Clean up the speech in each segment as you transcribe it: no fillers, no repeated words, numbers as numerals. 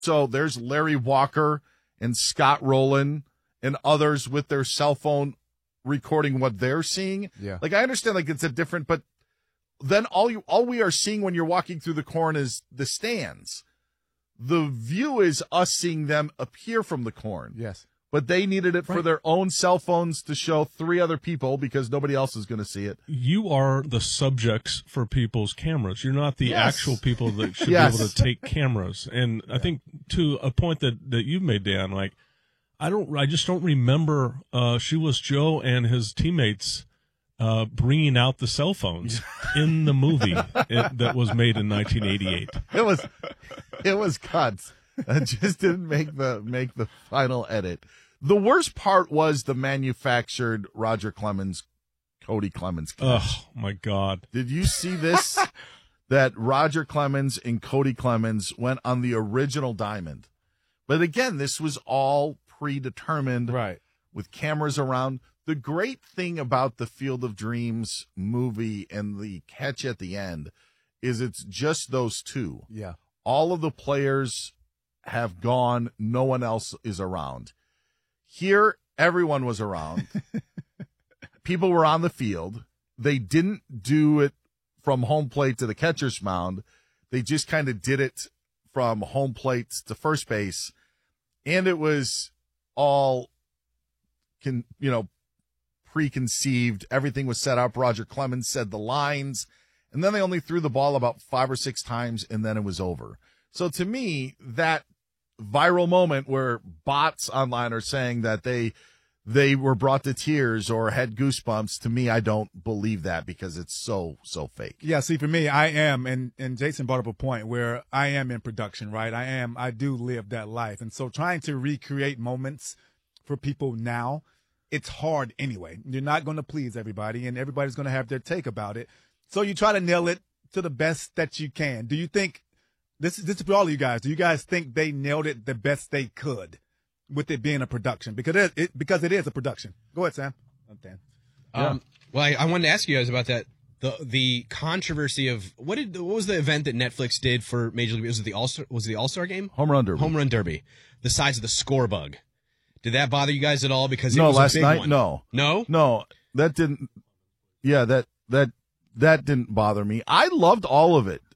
So there's Larry Walker and Scott Rowland and others with their cell phone recording what they're seeing. Yeah. Like, I understand, like, it's a different, but then all we are seeing when you're walking through the corn is the stands. The view is us seeing them appear from the corn. Yes. But they needed it for their own cell phones to show 3 other people because nobody else is going to see it. You are the subjects for people's cameras. You're not the actual people that should be able to take cameras. And I think to a point that you've made, Dan, like, I just don't remember She Was Joe and his teammates bringing out the cell phones in the movie that was made in 1988. It was cuts. It just didn't make the final edit. The worst part was the manufactured Roger Clemens, Cody Clemens catch. Oh, my God. Did you see this? That Roger Clemens and Cody Clemens went on the original diamond. But again, this was all predetermined, right, with cameras around. The great thing about the Field of Dreams movie and the catch at the end is it's just those two. Yeah. All of the players have gone. No one else is around. Here, everyone was around. People were on the field. They didn't do it from home plate to the catcher's mound. They just kind of did it from home plate to first base. And it was all, preconceived. Everything was set up. Roger Clemens said the lines. And then they only threw the ball about 5 or 6 times, and then it was over. So to me, that viral moment where bots online are saying that they were brought to tears or had goosebumps, to me, I don't believe that because it's so fake. Yeah, see, for me, I am, and Jason brought up a point where I am in production, right? I do live that life. And so trying to recreate moments for people now, it's hard anyway. You're not going to please everybody, and everybody's going to have their take about it. So you try to nail it to the best that you can. Do you think, this is for all of you guys, do you guys think they nailed it the best they could with it being a production? Because it is a production. Go ahead, Sam. Dan. Well, I wanted to ask you guys about that. The controversy of what was the event that Netflix did for Major League? Was it the All-Star game? Home Run Derby. Home Run Derby. The size of the score bug. Did that bother you guys at all? Because no, it was last a big night, one. No, that didn't. Yeah, that didn't bother me. I loved all of it.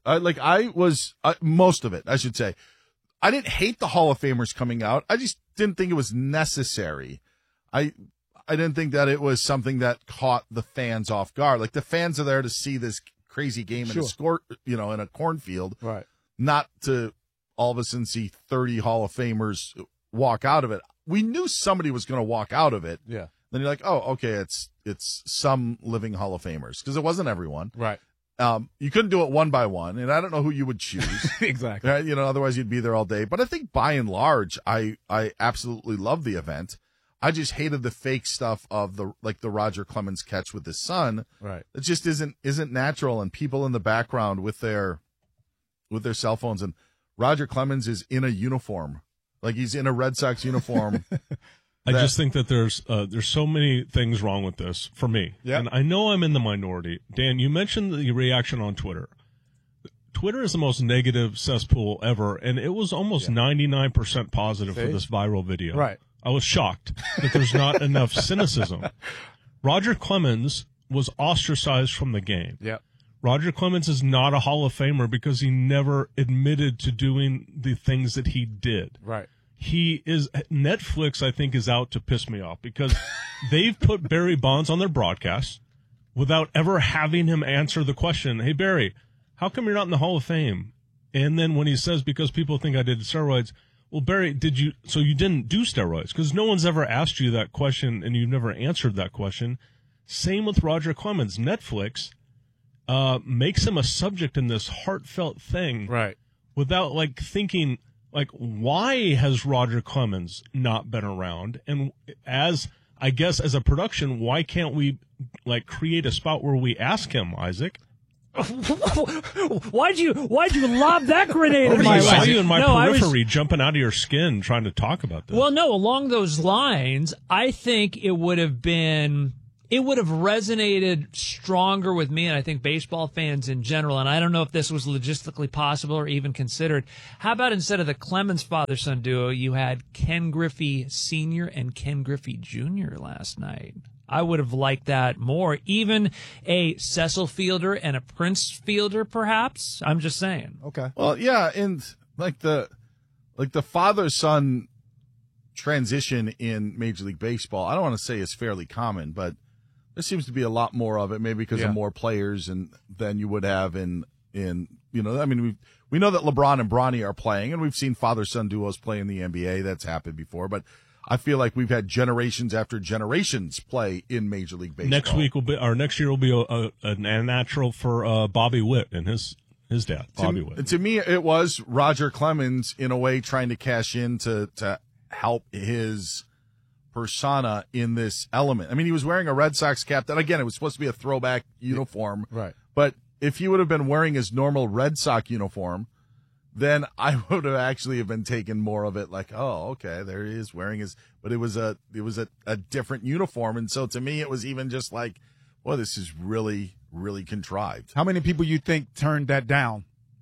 Most of it, I should say. I didn't hate the Hall of Famers coming out. I just didn't think it was necessary. I didn't think that it was something that caught the fans off guard. Like, the fans are there to see this crazy game in a cornfield, right? Not to all of a sudden see 30 Hall of Famers walk out of it. We knew somebody was going to walk out of it. Yeah. Then you're like, oh, okay, it's some living Hall of Famers, because it wasn't everyone. Right. You couldn't do it one by one, and I don't know who you would choose. Exactly. Right? Otherwise you'd be there all day. But I think by and large, I absolutely love the event. I just hated the fake stuff of the Roger Clemens catch with his son. Right. It just isn't natural, and people in the background with their cell phones, and Roger Clemens is in a uniform. Like, he's in a Red Sox uniform. I just think that there's so many things wrong with this for me. Yeah. And I know I'm in the minority. Dan, you mentioned the reaction on Twitter. Twitter is the most negative cesspool ever, and it was almost 99% positive for this viral video. Right. I was shocked that there's not enough cynicism. Roger Clemens was ostracized from the game. Yep. Roger Clemens is not a Hall of Famer because he never admitted to doing the things that he did. Right. Netflix, I think, is out to piss me off because they've put Barry Bonds on their broadcast without ever having him answer the question, hey, Barry, how come you're not in the Hall of Fame? And then when he says, because people think I did steroids, well, Barry, so you didn't do steroids? Because no one's ever asked you that question and you've never answered that question. Same with Roger Clemens. Netflix makes him a subject in this heartfelt thing. Right. Without thinking, why has Roger Clemens not been around? And as a production, why can't we create a spot where we ask him, Isaac? Why'd you lob that grenade in my way? I saw you in my periphery jumping out of your skin trying to talk about this. Well, no, along those lines, I think it would have been it would have resonated stronger with me, and I think baseball fans in general, and I don't know if this was logistically possible or even considered. How about instead of the Clemens father-son duo, you had Ken Griffey Sr. and Ken Griffey Jr. last night? I would have liked that more. Even a Cecil Fielder and a Prince Fielder, perhaps. I'm just saying. Okay. Well, yeah, and like the father-son transition in Major League Baseball, I don't want to say is fairly common, but there seems to be a lot more of it, maybe because of more players than you would have in we know that LeBron and Bronny are playing, and we've seen father-son duos play in the NBA. That's happened before, but I feel like we've had generations after generations play in Major League Baseball. Next year will be a natural for Bobby Witt and his dad, Bobby Witt. To me, it was Roger Clemens in a way trying to cash in to help his persona in this element. I mean, he was wearing a Red Sox cap that, again, it was supposed to be a throwback uniform. Right. But if he would have been wearing his normal Red Sox uniform, then I would have actually been taken more of it like, oh, okay, there he is wearing his, but it was a different uniform. And so to me, it was even just like, well, this is really, really contrived. How many people you think turned that down?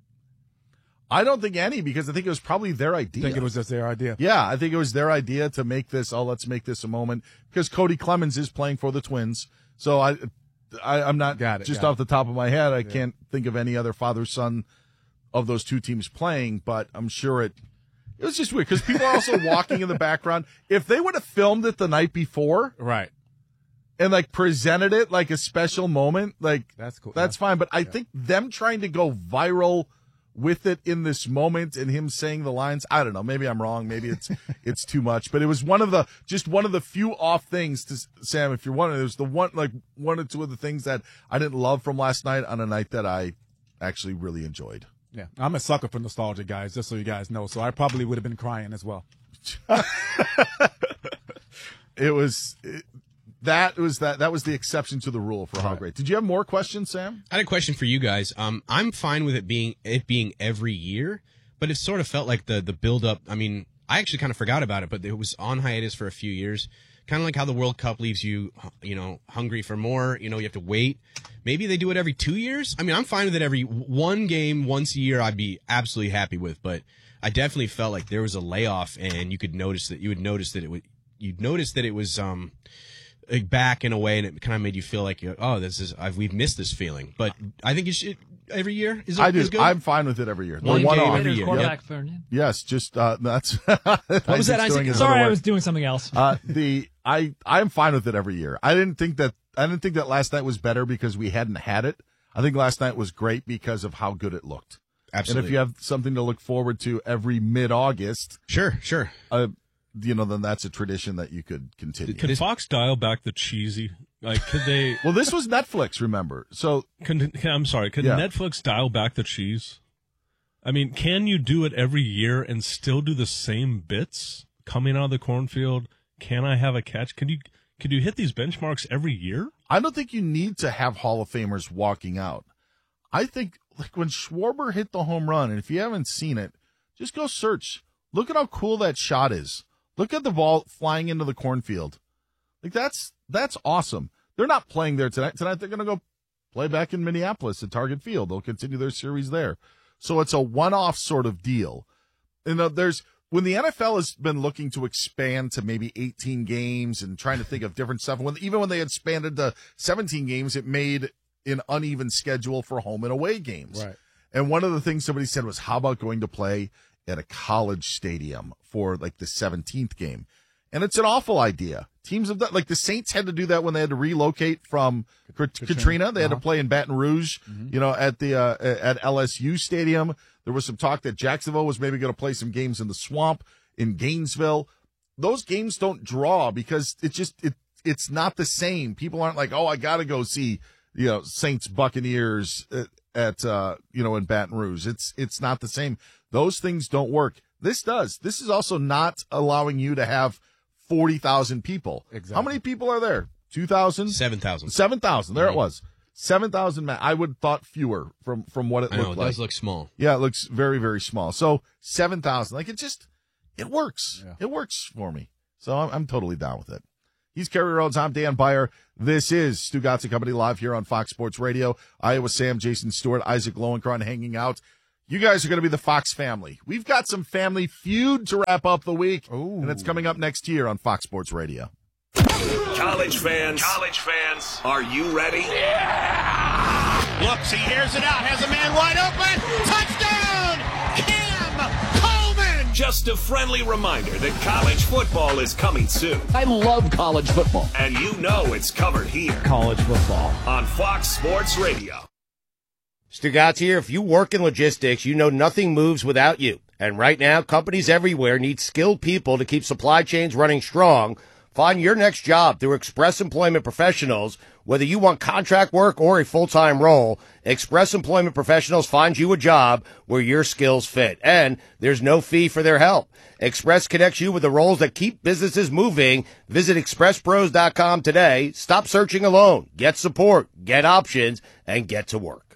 I don't think any, because I think it was probably their idea. I think it was just their idea. Yeah, I think it was their idea to make this, let's make this a moment, because Cody Clemens is playing for the Twins. So I'm not, off the top of my head, I can't think of any other father-son of those two teams playing, but I'm sure it was just weird, because people are also walking in the background. If they would have filmed it the night before. Right. And like presented it like a special moment, like that's cool. That's fine. But I think them trying to go viral with it in this moment and him saying the lines, I don't know. Maybe I'm wrong. Maybe it's too much. But it was one of the few off things to Sam. If you're wondering, it was one or two of the things that I didn't love from last night on a night that I actually really enjoyed. Yeah, I'm a sucker for nostalgia, guys. Just so you guys know. So I probably would have been crying as well. That was the exception to the rule for how great. Did you have more questions, Sam? I had a question for you guys. I'm fine with it being every year, but it sort of felt like the build up. I mean, I actually kind of forgot about it, but it was on hiatus for a few years. Kind of like how the World Cup leaves you, hungry for more. You have to wait. Maybe they do it every 2 years. I mean, I'm fine with it every one game once a year. I'd be absolutely happy with, but I definitely felt like there was a layoff, and you'd notice that it was back in a way, and it kind of made you feel like, we've missed this feeling. But I think you should every year. I do. I'm fine with it every year. One game every year. Quarterback. Yes, just that's. What was that? Sorry, I was doing something else. I'm fine with it every year. I didn't think that last night was better because we hadn't had it. I think last night was great because of how good it looked. Absolutely. And if you have something to look forward to every mid-August, sure. Then that's a tradition that you could continue. Could Fox dial back the cheesy? Like, could they? Well, this was Netflix, remember? So I'm sorry. Could Netflix dial back the cheese? I mean, can you do it every year and still do the same bits coming out of the cornfield? Can I have a catch? Could you hit these benchmarks every year? I don't think you need to have Hall of Famers walking out. I think like when Schwarber hit the home run, and if you haven't seen it, just go search. Look at how cool that shot is. Look at the ball flying into the cornfield. Like that's awesome. They're not playing there tonight. Tonight they're going to go play back in Minneapolis at Target Field. They'll continue their series there. So it's a one-off sort of deal. When the NFL has been looking to expand to maybe 18 games and trying to think of different stuff, even when they expanded to 17 games, it made an uneven schedule for home and away games. Right. And one of the things somebody said was, how about going to play at a college stadium for like the 17th game? And it's an awful idea. Teams have done, like the Saints had to do that when they had to relocate from Katrina. They had to play in Baton Rouge, at LSU Stadium. There was some talk that Jacksonville was maybe going to play some games in the Swamp in Gainesville. Those games don't draw because it's not the same. People aren't like, oh, I got to go see, Saints Buccaneers in Baton Rouge. It's not the same. Those things don't work. This does. This is also not allowing you to have 40,000 people. Exactly. How many people are there? 2,000? 7,000. 7,000. There it was. 7,000. I would have thought fewer from what it looked like. It does look small. Yeah, it looks very, very small. So 7,000. Like it works. Yeah. It works for me. So I'm totally down with it. He's Kerry Rhodes. I'm Dan Beyer. This is Stu Gatz and Company live here on Fox Sports Radio. Iowa Sam, Jason Stewart, Isaac Lowenkron hanging out. You guys are going to be the Fox family. We've got some Family Feud to wrap up the week, and it's coming up next year on Fox Sports Radio. College fans, are you ready? Yeah! Looks, he airs it out, has a man wide open. Touchdown! Cam Coleman! Just a friendly reminder that college football is coming soon. I love college football. And you know it's covered here. College football. On Fox Sports Radio. Stu Gatz here. If you work in logistics, you know nothing moves without you. And right now, companies everywhere need skilled people to keep supply chains running strong. Find your next job through Express Employment Professionals. Whether you want contract work or a full-time role, Express Employment Professionals finds you a job where your skills fit. And there's no fee for their help. Express connects you with the roles that keep businesses moving. Visit expresspros.com today. Stop searching alone. Get support, get options, and get to work.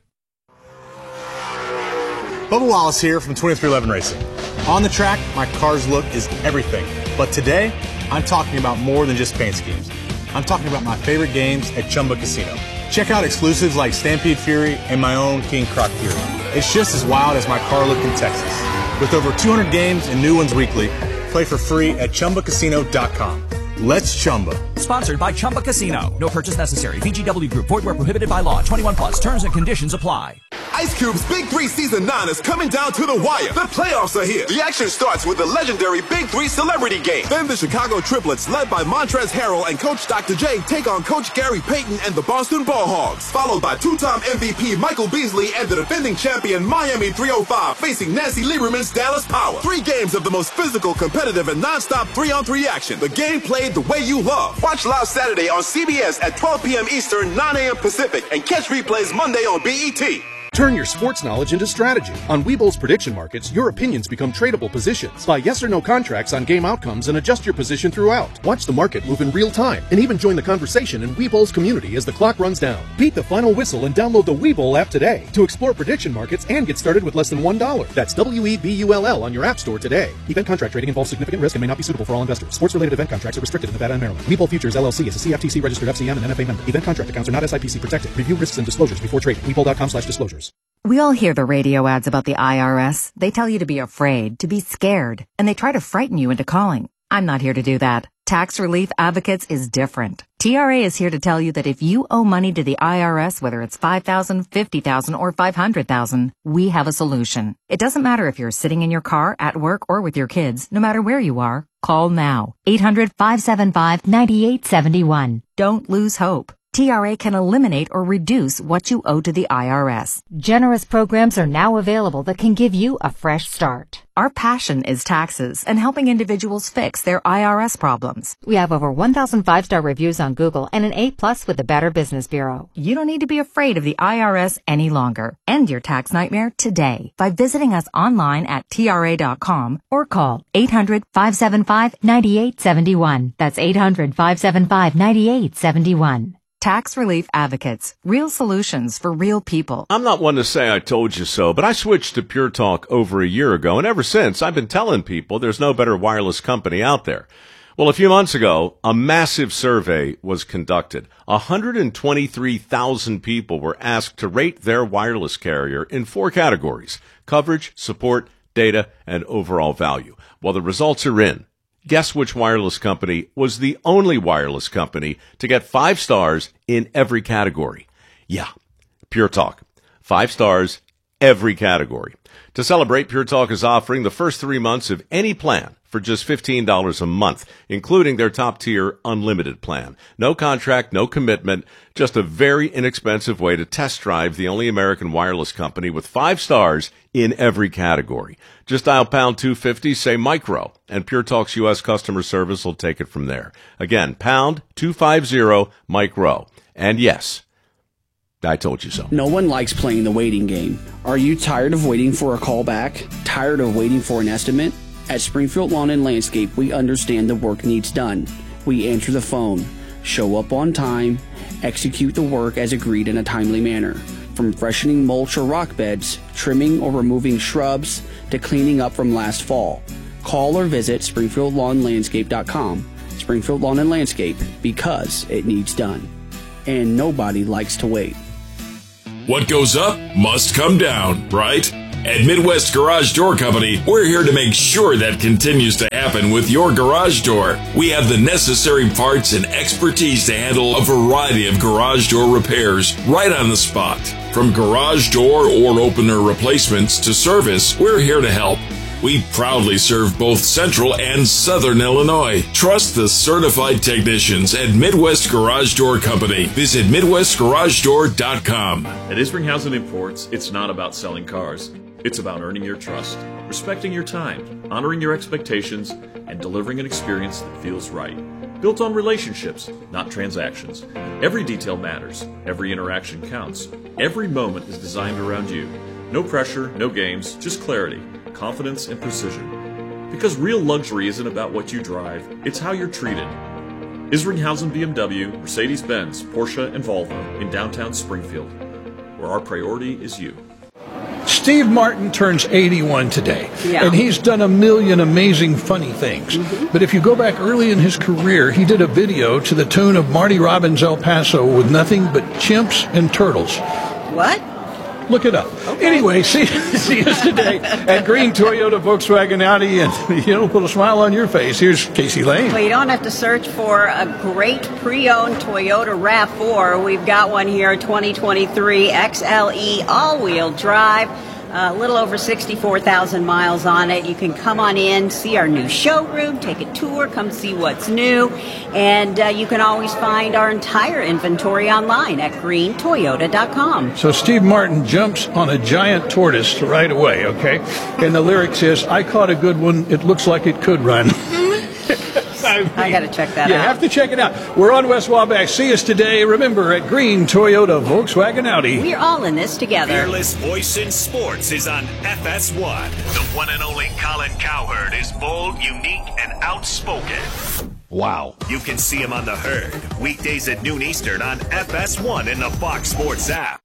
Bubba Wallace here from 2311 Racing. On the track, my car's look is everything. But today, I'm talking about more than just paint schemes. I'm talking about my favorite games at Chumba Casino. Check out exclusives like Stampede Fury and my own King Croc Fury. It's just as wild as my car look in Texas. With over 200 games and new ones weekly, play for free at ChumbaCasino.com. Let's Chumba. Sponsored by Chumba Casino. No purchase necessary. VGW Group. Void where prohibited by law. 21 plus. Terms and conditions apply. Ice Cube's Big 3 Season 9 is coming down to the wire. The playoffs are here. The action starts with the legendary Big 3 Celebrity Game. Then the Chicago Triplets, led by Montrezl Harrell and Coach Dr. J, take on Coach Gary Payton and the Boston Ball Hogs. Followed by two-time MVP Michael Beasley and the defending champion Miami 305 facing Nancy Lieberman's Dallas Power. 3 games of the most physical, competitive, and non-stop 3-on-3 action. The game played the way you love. Watch live Saturday on CBS at 12 p.m. Eastern, 9 a.m. Pacific, and catch replays Monday on BET. Turn your sports knowledge into strategy. On Webull's prediction markets, your opinions become tradable positions. Buy yes or no contracts on game outcomes and adjust your position throughout. Watch the market move in real time and even join the conversation in Webull's community as the clock runs down. Beat the final whistle and download the Webull app today to explore prediction markets and get started with less than $1. That's WEBULL on your app store today. Event contract trading involves significant risk and may not be suitable for all investors. Sports-related event contracts are restricted in Nevada and Maryland. Webull Futures LLC is a CFTC registered FCM and NFA member. Event contract accounts are not SIPC protected. Review risks and disclosures before trading. Webull.com/disclosures. We all hear the radio ads about the IRS. They tell you to be afraid, to be scared, and they try to frighten you into calling. I'm not here to do that. Tax Relief Advocates is different. TRA is here to tell you that if you owe money to the IRS, whether it's $5,000, $50,000, or $500,000, we have a solution. It doesn't matter if you're sitting in your car, at work, or with your kids. No matter where you are, call now. 800-575-9871. Don't lose hope. TRA can eliminate or reduce what you owe to the IRS. Generous programs are now available that can give you a fresh start. Our passion is taxes and helping individuals fix their IRS problems. We have over 1,000 5-star reviews on Google and an A+ with the Better Business Bureau. You don't need to be afraid of the IRS any longer. End your tax nightmare today by visiting us online at TRA.com or call 800-575-9871. That's 800-575-9871. Tax Relief Advocates. Real solutions for real people. I'm not one to say I told you so, but I switched to Pure Talk over a year ago, and ever since, I've been telling people there's no better wireless company out there. Well, a few months ago, a massive survey was conducted. 123,000 people were asked to rate their wireless carrier in 4 categories: coverage, support, data, and overall value. Well, the results are in. Guess which wireless company was the only wireless company to get 5 stars in every category? Yeah, Pure Talk. 5 stars, every category. To celebrate, Pure Talk is offering the first 3 months of any plan for just $15 a month, including their top-tier unlimited plan. No contract, no commitment, just a very inexpensive way to test drive the only American wireless company with 5 stars in every category. Just dial pound 250, say micro, and Pure Talk's U.S. customer service will take it from there. Again, pound 250 micro. And yes, I told you so. No one likes playing the waiting game. Are you tired of waiting for a call back? Tired of waiting for an estimate? At Springfield Lawn and Landscape, we understand the work needs done. We answer the phone, show up on time, execute the work as agreed in a timely manner. From freshening mulch or rock beds, trimming or removing shrubs, to cleaning up from last fall. Call or visit SpringfieldLawnLandscape.com. Springfield Lawn and Landscape because it needs done. And nobody likes to wait. What goes up must come down, right? At Midwest Garage Door Company, we're here to make sure that continues to happen with your garage door. We have the necessary parts and expertise to handle a variety of garage door repairs right on the spot. From garage door or opener replacements to service, we're here to help. We proudly serve both Central and Southern Illinois. Trust the certified technicians at Midwest Garage Door Company. Visit MidwestGarageDoor.com. At Isringhausen Imports, it's not about selling cars. It's about earning your trust, respecting your time, honoring your expectations, and delivering an experience that feels right. Built on relationships, not transactions. Every detail matters. Every interaction counts. Every moment is designed around you. No pressure, no games, just clarity, confidence, and precision. Because real luxury isn't about what you drive, it's how you're treated. Isringhausen BMW, Mercedes-Benz, Porsche, and Volvo in downtown Springfield, where our priority is you. Steve Martin turns 81 today, and he's done a million amazing funny things. But if you go back early in his career, he did a video to the tune of Marty Robbins' El Paso with nothing but chimps and turtles. What? Look it up. Okay. Anyway, see us today at Green Toyota, Volkswagen, Audi, and put a smile on your face. Here's Casey Lane. Well, you don't have to search for a great pre-owned Toyota RAV4. We've got one here, 2023 XLE all-wheel drive. A little over 64,000 miles on it. You can come on in, see our new showroom, take a tour, come see what's new. And you can always find our entire inventory online at greentoyota.com. So Steve Martin jumps on a giant tortoise right away, okay? And the lyric says, I caught a good one. It looks like it could run. I got to check that out. You have to check it out. We're on West Wabash. See us today, remember, at Green Toyota, Volkswagen, Audi. We're all in this together. Fearless voice in sports is on FS1. The one and only Colin Cowherd is bold, unique, and outspoken. Wow. You can see him on The Herd, weekdays at noon Eastern on FS1 in the Fox Sports app.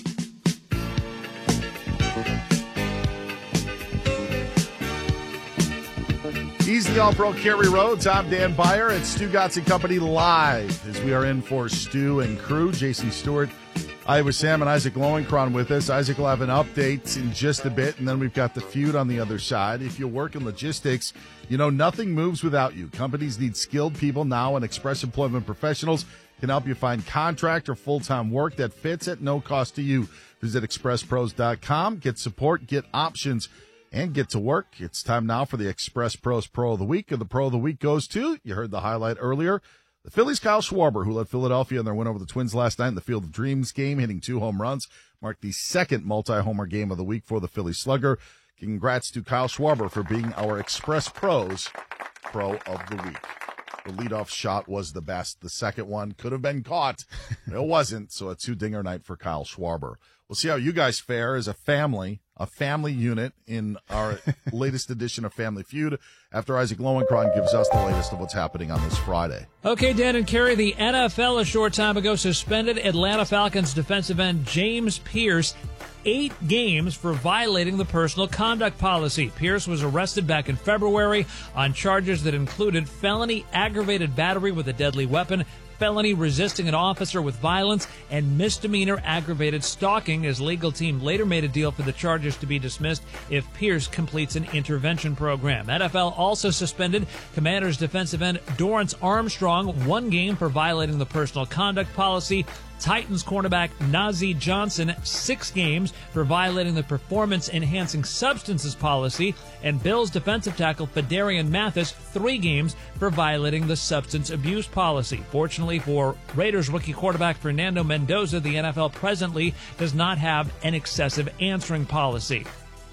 He's the All-Pro Kerry Rhodes. I'm Dan Beyer at Stu Gotts & Company live as we are in for Stu and crew. Jason Stewart, Iowa Sam, and Isaac Lowenkron with us. Isaac will have an update in just a bit, and then we've got the feud on the other side. If you work in logistics, nothing moves without you. Companies need skilled people now, and Express Employment Professionals can help you find contract or full-time work that fits at no cost to you. Visit expresspros.com, get support, get options, and get to work. It's time now for the Express Pros Pro of the Week. And the Pro of the Week goes to, you heard the highlight earlier, the Phillies' Kyle Schwarber, who led Philadelphia in their win over the Twins last night in the Field of Dreams game, hitting 2 home runs, marked the second multi-homer game of the week for the Philly Slugger. Congrats to Kyle Schwarber for being our Express Pros Pro of the Week. The leadoff shot was the best. The second one could have been caught. It wasn't, so a 2-dinger night for Kyle Schwarber. We'll see how you guys fare as a family unit in our latest edition of Family Feud after Isaac Lowenkron gives us the latest of what's happening on this Friday. Okay, Dan and Kerry, the NFL a short time ago suspended Atlanta Falcons defensive end James Pierce 8 games for violating the personal conduct policy. Pierce was arrested back in February on charges that included felony aggravated battery with a deadly weapon, felony resisting an officer with violence, and misdemeanor aggravated stalking. His legal team later made a deal for the charges to be dismissed if Pierce completes an intervention program. NFL also suspended Commanders defensive end Dorrance Armstrong 1 game for violating the personal conduct policy. Titans cornerback Najee Johnson 6 games for violating the performance-enhancing substances policy, and Bills defensive tackle Fedarian Mathis 3 games for violating the substance abuse policy. Fortunately for Raiders rookie quarterback Fernando Mendoza, the NFL presently does not have an excessive answering policy.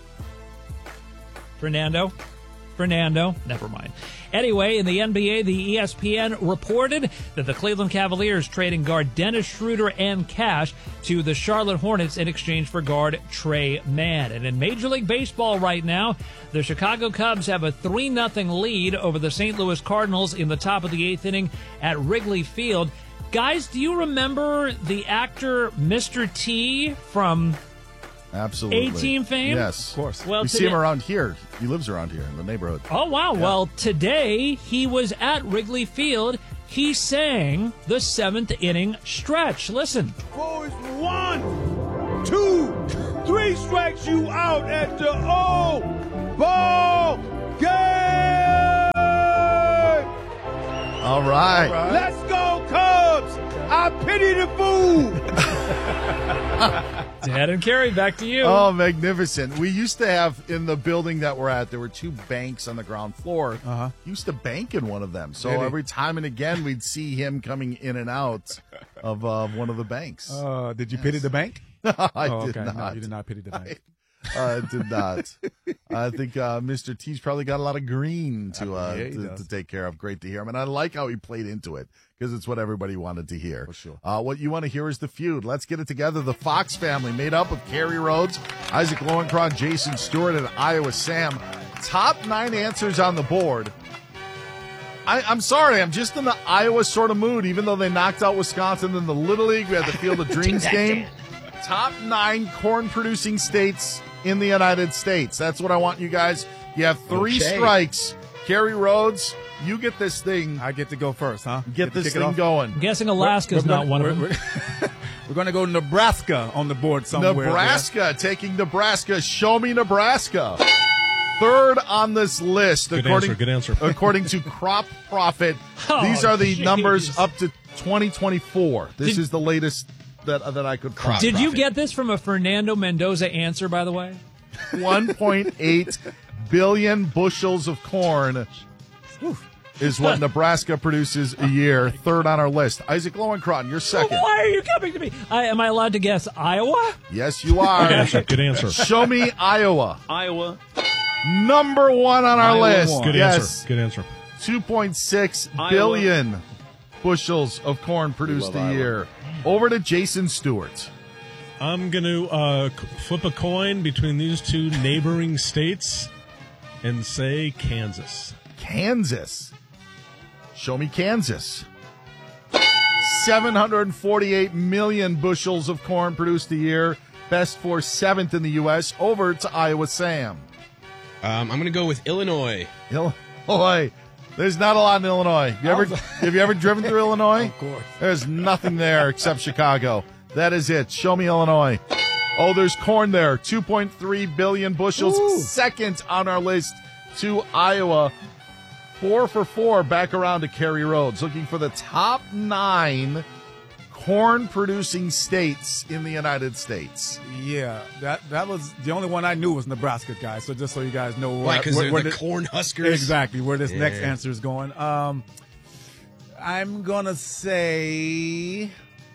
Fernando, never mind. Anyway, in the NBA, the ESPN reported that the Cleveland Cavaliers trading guard Dennis Schroeder and cash to the Charlotte Hornets in exchange for guard Trey Mann. And in Major League Baseball right now, the Chicago Cubs have a 3-0 lead over the St. Louis Cardinals in the top of the 8th inning at Wrigley Field. Guys, do you remember the actor Mr. T from Absolutely. A-Team fame? Yes. Of course. Well, we see him around here. He lives around here in the neighborhood. Oh, wow. Yeah. Well, today he was at Wrigley Field. He sang the 7th inning stretch. Listen. Boys, 1, 2, 3 strikes you out at the ball game. All right. Let's go, Cubs. I pity the fool. Dad and Carrie, back to you. Oh, magnificent. We used to have, in the building that we're at, there were 2 banks on the ground floor. Used to bank in one of them. So every time and again, we'd see him coming in and out of one of the banks. Did you pity the bank? I did okay. not. No, you did not pity the bank. I did not. I think Mr. T's probably got a lot of green to take care of. Great to hear him. And I like how he played into it because it's what everybody wanted to hear. For sure. What you want to hear is the feud. Let's get it together. The Fox family made up of Kerry Rhodes, Isaac Lowenkron, Jason Stewart, and Iowa Sam. Top 9 answers on the board. I'm sorry. I'm just in the Iowa sort of mood, even though they knocked out Wisconsin in the Little League. We had the Field of Dreams game. Top 9 corn-producing states in the United States. That's what I want you guys. You have 3 strikes. Kerry Rhodes, you get this thing. I get to go first, huh? Get this thing going. I'm guessing Alaska's not one of them. We're going to go Nebraska on the board somewhere. Nebraska, taking Nebraska. Show me Nebraska. 3rd on this list. Good answer. According to Crop Profit, these are the numbers up to 2024. This is the latest that I could find. Did you get this from a Fernando Mendoza answer, by the way? 1.8 billion bushels of corn is what Nebraska produces a year. 3rd on our list. Isaac Lowenkron, you're 2nd. Why are you coming to me? Am I allowed to guess Iowa? Yes, you are. Good answer. Show me Iowa. Iowa. Number 1 on our list. Good answer. Good answer. 2.6 billion bushels of corn produced a year. Over to Jason Stewart. I'm going to flip a coin between these 2 neighboring states and say Kansas. Kansas. Show me Kansas. 748 million bushels of corn produced a year. Best for 7th in the U.S. Over to Iowa Sam. I'm going to go with Illinois. Illinois. There's not a lot in Illinois. Have you ever driven through Illinois? Of course. There's nothing there except Chicago. That is it. Show me Illinois. Oh, there's corn there. 2.3 billion bushels. Ooh. 2nd on our list to Iowa. 4 for 4 back around to Kerry Rhodes. Looking for the top 9 corn-producing states in the United States. Yeah, that was the only one I knew was Nebraska, guys. So just so you guys know, why? Because they're the corn huskers. Exactly where this next answer is going. I'm gonna say,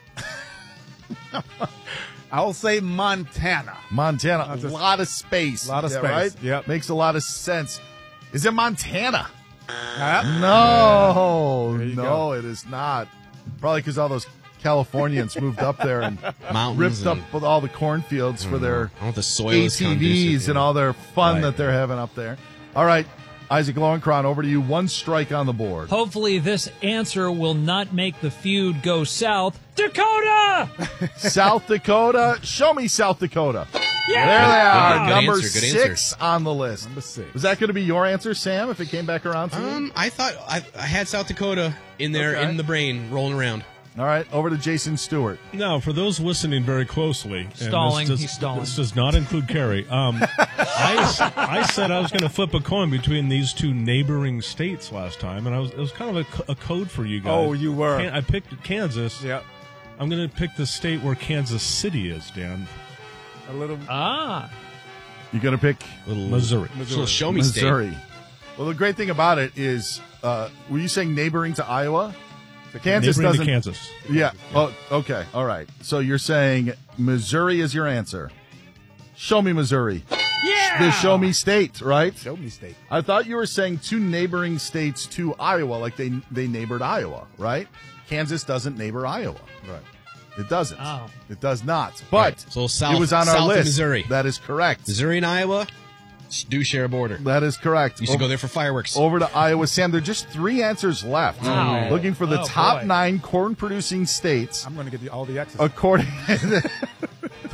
I'll say Montana. Montana, a lot of space. A lot of space. Right? Yep, makes a lot of sense. Is it Montana? Yep. No, it is not. Probably because all those Californians moved up there and ripped up all the cornfields for their ATVs and all their fun that they're having up there. All right, Isaac Lowenkron, over to you. 1 strike on the board. Hopefully this answer will not make the feud go south. Dakota! South Dakota? Show me South Dakota. Yeah! There they are. Good Number answer, 6 on the list. Number 6. Was that going to be your answer, Sam, if it came back around to you? I thought I had South Dakota in there in the brain rolling around. All right, over to Jason Stewart. Now, for those listening very closely, he's stalling. This does not include Kerry. I said I was going to flip a coin between these 2 neighboring states last time, and it was kind of a code for you guys. Oh, you were. I picked Kansas. Yep. I'm going to pick the state where Kansas City is, Dan. A little. You're going to pick Missouri. So show me Missouri. state. Well, the great thing about it is, were you saying neighboring to Iowa? Kansas doesn't. Kansas. Yeah. Oh, okay. All right. So you're saying Missouri is your answer. Show me Missouri. Yeah. The show me state, right? Show me state. I thought you were saying 2 neighboring states to Iowa, like they neighbored Iowa, right? Kansas doesn't neighbor Iowa. Right. It doesn't. Oh. It does not. But so it was on our south list. Of Missouri. That is correct. Missouri and Iowa do share a border. That is correct. Used to go there for fireworks. Over to Iowa. Sam, there are just 3 answers left. Wow. Looking for the top 9 corn-producing states. I'm going to get all the X's. According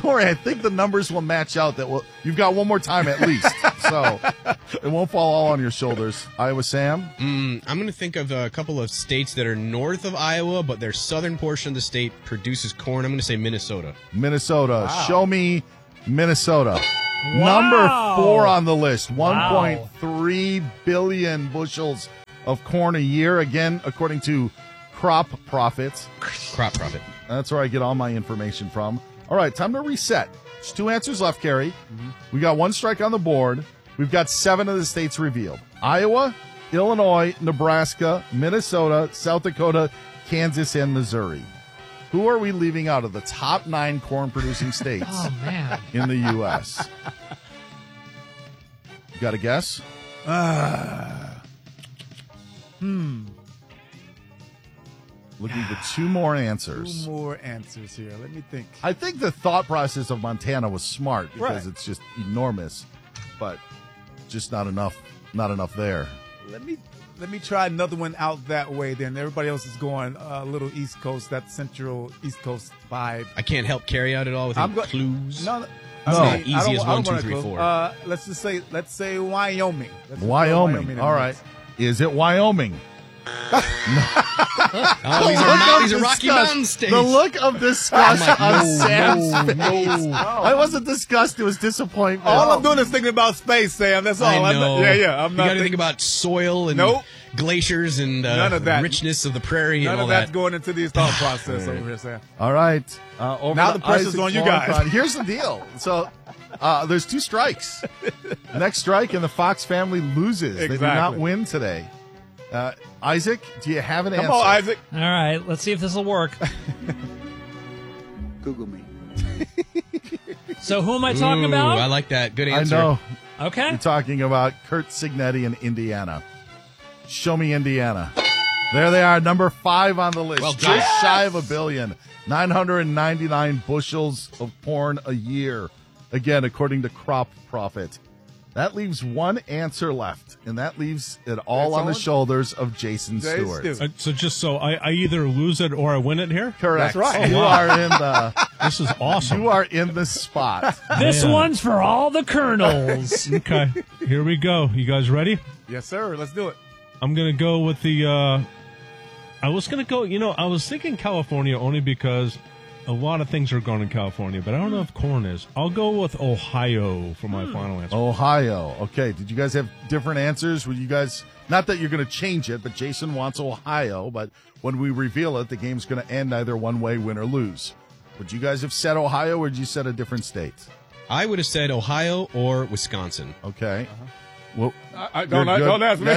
worry. I think the numbers will match out. You've got one more time at least, so it won't fall all on your shoulders. Iowa Sam? I'm going to think of a couple of states that are north of Iowa, but their southern portion of the state produces corn. I'm going to say Minnesota. Minnesota. Wow. Show me Minnesota. Wow. Number 4 on the list. Wow. 1.3 billion bushels of corn a year. Again, according to Crop Profits. Crop Profit. That's where I get all my information from. All right, time to reset. There's 2 answers left, Kerry. We got 1 strike on the board. We've got 7 of the states revealed. Iowa, Illinois, Nebraska, Minnesota, South Dakota, Kansas, and Missouri. Who are we leaving out of the top 9 corn-producing states man. in the U.S.? You got a guess? Looking for 2 more answers. 2 more answers here. Let me think. I think the thought process of Montana was smart because Right. it's just enormous, but just not enough there. Let me try another one out that way. Then everybody else is going a little East Coast, that central East Coast vibe. I can't help carry out at all with any clues. No. It's I not mean, easy I don't- as I 1, don't 2, want 3, to 4. Let's say Wyoming. Let's just throw Wyoming. in All the right. mix. Is it Wyoming? These are Rocky Mountain states. The look of disgust I'm like, on no, Sam's no, face. no. I wasn't disgust. It was disappointment. All I'm doing is thinking about space, Sam. That's all. I I'm know. not, I'm you not got to thinking think about soil and Nope. glaciers and None of that. richness of the prairie None and all of that's that. going into the thought process over here, Sam. All right. Over Now to the pressure's Isaac on you guys. Lowenkron. Here's the deal. So there's 2 strikes. Next strike, and the Fox family loses. They do not Exactly. win today. Isaac, do you have an Come answer? on, Isaac. All right, let's see if this will work. Google me. So who am I talking about? I like that. Good I answer. know. Okay. You're talking about Kurt Signetti in Indiana. Show me Indiana. There they are, number 5 on the list. Well done. Just shy of 1 billion. 999 bushels of corn a year. Again, according to Crop Profit. That leaves 1 answer left, and that leaves it all That's on the on shoulders of Jason Stewart. So just so I either lose it or I win it here? Correct. That's right. You are in the. This is awesome. You are in the spot. This Man. one's for all the colonels. Okay, here we go. You guys ready? Yes, sir. Let's do it. I'm going to go with the, I was going to go, I was thinking California only because a lot of things are grown in California, but I don't know if corn is. I'll go with Ohio for my final answer. Ohio. Okay. Did you guys have different answers? Would you guys, not that you're going to change it, but Jason wants Ohio, but when we reveal it, the game's going to end either one way, win or lose. Would you guys have said Ohio, or did you said a different state? I would have said Ohio or Wisconsin. Okay. Well, Don't ask me.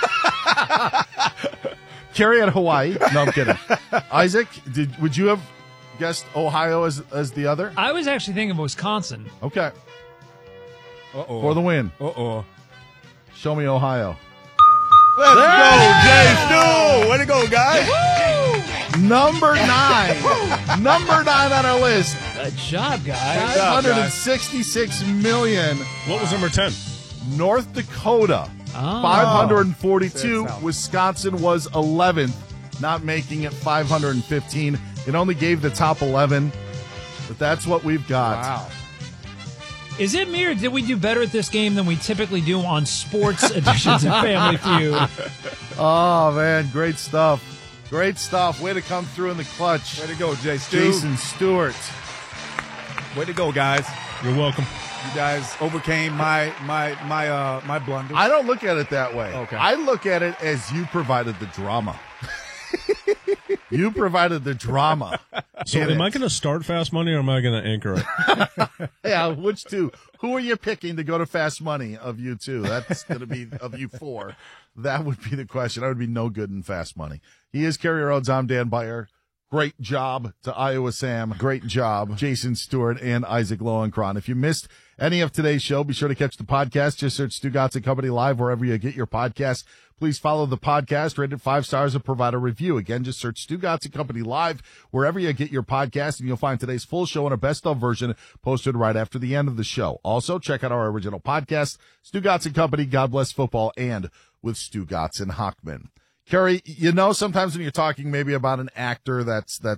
Kerry at Hawaii. No, I'm kidding. Isaac, would you have guessed Ohio as the other? I was actually thinking of Wisconsin. Okay. Uh-oh. For the win. Uh-oh. Show me Ohio. Let's go, Jay Stu. Way to go, guys. Number 9. Number 9 on our list. Good job, guys. 566 million. What was number 10? North Dakota. Oh. 542. South. Wisconsin was 11th, not making it 515. It only gave the top 11, but that's what we've got. Wow. Is it me, or did we do better at this game than we typically do on sports editions of Family Feud? Oh, man, great stuff. Great stuff. Way to come through in the clutch. Way to go, Jay Stu. Jason Stewart. Way to go, guys. You're welcome. You guys overcame my blunders. I don't look at it that way. Okay. I look at it as you provided the drama. You provided the drama. So am I going to start Fast Money or am I going to anchor it? Yeah, which 2? Who are you picking to go to Fast Money of you 2? That's going to be of you 4. That would be the question. I would be no good in Fast Money. He is Kerry Rhodes. I'm Dan Beyer. Great job to Iowa Sam. Great job, Jason Stewart and Isaac Lowenkron. If you missed any of today's show, be sure to catch the podcast. Just search Stugotz and Company Live wherever you get your podcasts. Please follow the podcast, rate it 5 stars, and provide a review. Again, just search Stugotz and Company Live wherever you get your podcast, and you'll find today's full show and a best-of version posted right after the end of the show. Also, check out our original podcast, Stugotz and Company, God Bless Football, and with Stugotz and Hockman. Kerry, sometimes when you're talking maybe about an actor that's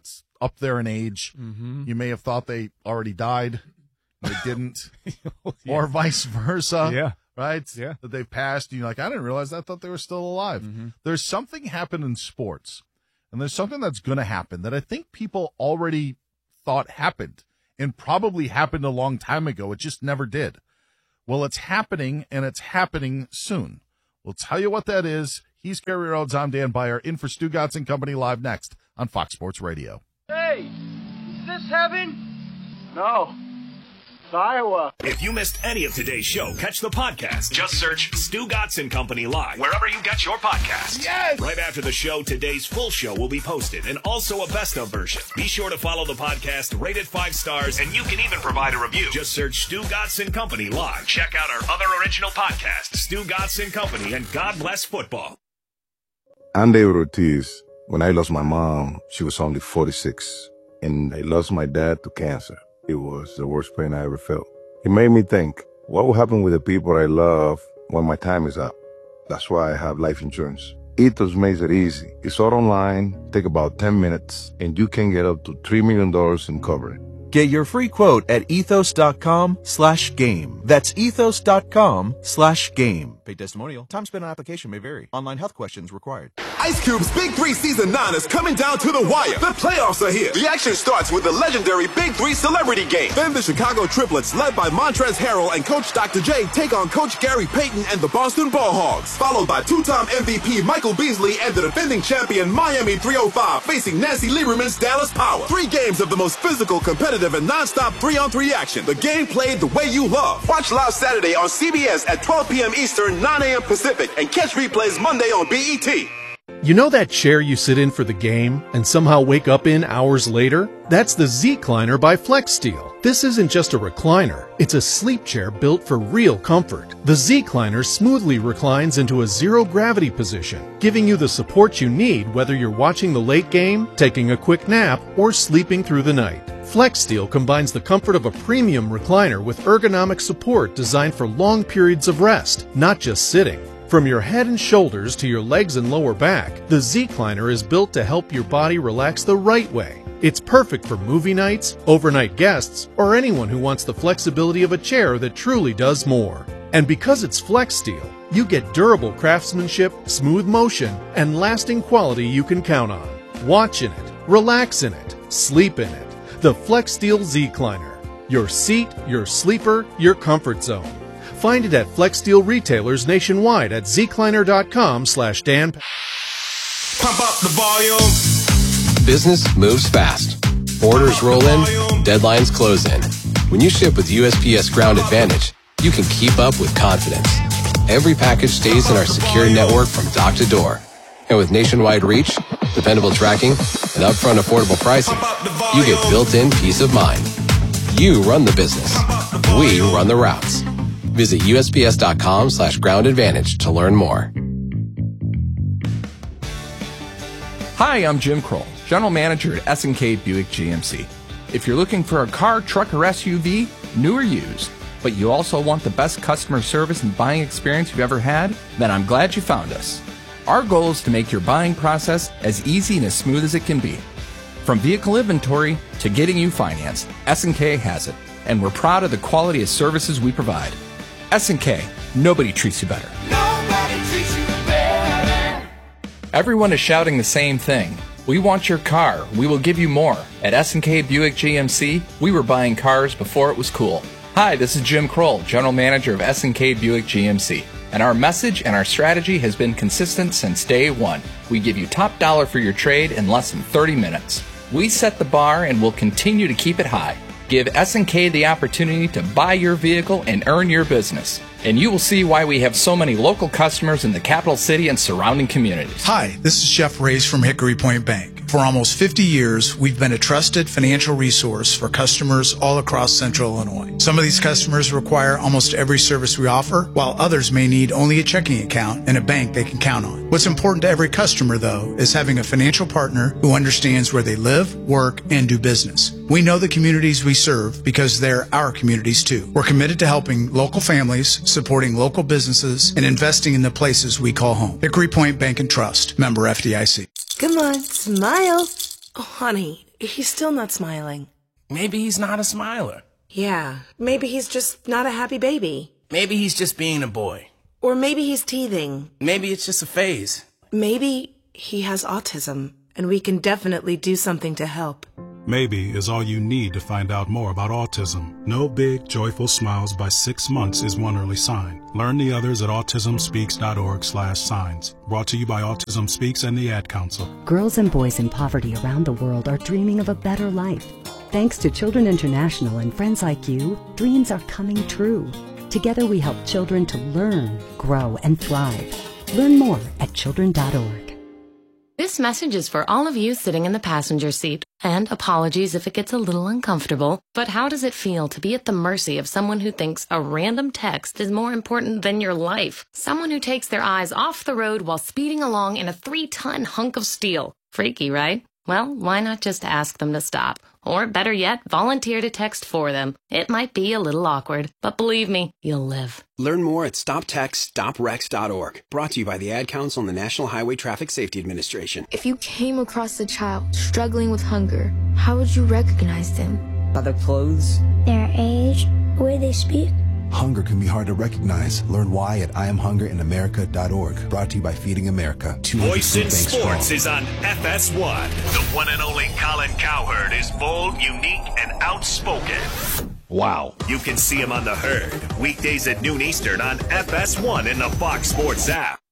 up there in age. You may have thought they already died. They didn't. Or vice versa. Yeah. Right? Yeah. That they've passed. You're like, I didn't realize that. I thought they were still alive. There's something happened in sports, and there's something that's going to happen that I think people already thought happened and probably happened a long time ago. It just never did. Well, it's happening, and it's happening soon. We'll tell you what that is. He's Gary Rhodes. I'm Dan Beyer. In for Stugotz and Company live next on Fox Sports Radio. Hey, is this heaven? No. It's Iowa. If you missed any of today's show, catch the podcast. Just search Stugotz and Company Live wherever you get your podcasts. Yes! Right after the show, today's full show will be posted and also a best of version. Be sure to follow the podcast, rate it 5 stars, and you can even provide a review. Just search Stugotz and Company Live. Check out our other original podcasts, Stugotz and Company and God Bless Football. I'm David Ortiz. When I lost my mom, she was only 46, and I lost my dad to cancer. It was the worst pain I ever felt. It made me think, what will happen with the people I love when my time is up? That's why I have life insurance. Ethos makes it easy. It's all online, take about 10 minutes, and you can get up to $3 million in coverage. Get your free quote at ethos.com/game. That's ethos.com/game. Paid testimonial. Time spent on application may vary. Online health questions required. Ice Cube's Big 3 Season 9 is coming down to the wire. The playoffs are here. The action starts with the legendary Big 3 Celebrity Game. Then the Chicago Triplets, led by Montrezl Harrell and Coach Dr. J, take on Coach Gary Payton and the Boston Ball Hogs. Followed by two-time MVP Michael Beasley and the defending champion Miami 305 facing Nancy Lieberman's Dallas Power. 3 games of the most physical, competitive, and non-stop 3-on-3 action. The game played the way you love. Watch live Saturday on CBS at 12 p.m. Eastern, 9 a.m. Pacific, and catch replays Monday on BET. You know that chair you sit in for the game and somehow wake up in hours later? That's the Z-Cliner by FlexSteel. This isn't just a recliner. It's a sleep chair built for real comfort. The Z-Cliner smoothly reclines into a zero-gravity position, giving you the support you need whether you're watching the late game, taking a quick nap, or sleeping through the night. FlexSteel combines the comfort of a premium recliner with ergonomic support designed for long periods of rest, not just sitting. From your head and shoulders to your legs and lower back, the Z-Cliner is built to help your body relax the right way. It's perfect for movie nights, overnight guests, or anyone who wants the flexibility of a chair that truly does more. And because it's FlexSteel, you get durable craftsmanship, smooth motion, and lasting quality you can count on. Watch in it, relax in it, sleep in it. The FlexSteel Z-Cliner. Your seat, your sleeper, your comfort zone. Find it at FlexSteel retailers nationwide at zcliner.com/Dan. Pump up the volume. Business moves fast. Orders roll in, deadlines close in. When you ship with USPS Ground Advantage, you can keep up with confidence. Every package stays in our secure network from dock to door. And with nationwide reach, dependable tracking, and upfront affordable pricing, you get built-in peace of mind. You run the business. We run the routes. Visit USPS.com/Ground Advantage to learn more. Hi, I'm Jim Kroll, General Manager at S&K Buick GMC. If you're looking for a car, truck, or SUV, new or used, but you also want the best customer service and buying experience you've ever had, then I'm glad you found us. Our goal is to make your buying process as easy and as smooth as it can be. From vehicle inventory to getting you financed, S&K has it, and we're proud of the quality of services we provide. S&K, nobody treats you better. Nobody treats you better. Everyone is shouting the same thing. We want your car. We will give you more. At S&K Buick GMC, we were buying cars before it was cool. Hi, this is Jim Kroll, General Manager of S&K Buick GMC. And our message and our strategy has been consistent since day one. We give you top dollar for your trade in less than 30 minutes. We set the bar and will continue to keep it high. Give S&K the opportunity to buy your vehicle and earn your business. And you will see why we have so many local customers in the capital city and surrounding communities. Hi, this is Jeff Reyes from Hickory Point Bank. For almost 50 years, we've been a trusted financial resource for customers all across Central Illinois. Some of these customers require almost every service we offer, while others may need only a checking account and a bank they can count on. What's important to every customer, though, is having a financial partner who understands where they live, work, and do business. We know the communities we serve because they're our communities too. We're committed to helping local families, supporting local businesses, and investing in the places we call home. Hickory Point Bank and Trust, member FDIC. Come on, smile. Oh, honey, he's still not smiling. Maybe he's not a smiler. Yeah, maybe he's just not a happy baby. Maybe he's just being a boy. Or maybe he's teething. Maybe it's just a phase. Maybe he has autism, and we can definitely do something to help. Maybe is all you need to find out more about autism. No big, joyful smiles by 6 months is one early sign. Learn the others at autismspeaks.org/signs. Brought to you by Autism Speaks and the Ad Council. Girls and boys in poverty around the world are dreaming of a better life. Thanks to Children International and friends like you, dreams are coming true. Together we help children to learn, grow, and thrive. Learn more at children.org. This message is for all of you sitting in the passenger seat. And apologies if it gets a little uncomfortable, but how does it feel to be at the mercy of someone who thinks a random text is more important than your life? Someone who takes their eyes off the road while speeding along in a 3-ton hunk of steel. Freaky, right? Well, why not just ask them to stop? Or better yet, volunteer to text for them. It might be a little awkward, but believe me, you'll live. Learn more at StopTextStopWrecks.org. Brought to you by the Ad Council and the National Highway Traffic Safety Administration. If you came across a child struggling with hunger, how would you recognize them? By their clothes, their age, the way they speak. Hunger can be hard to recognize. Learn why at IamHungerInAmerica.org. Brought to you by Feeding America. Voice in Sports is on FS1. The one and only Colin Cowherd is bold, unique, and outspoken. Wow. You can see him on The Herd, weekdays at noon Eastern on FS1 in the Fox Sports app.